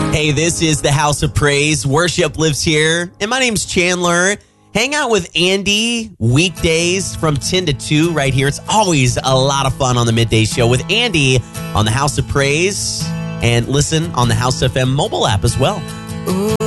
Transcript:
Hey, this is the House of Praise. Worship lives here. And my name's Chandler. Hang out with Andy weekdays from 10 to 2 right here. It's always a lot of fun on the Midday Show with Andy on the House of Praise. And listen on the House FM mobile app as well.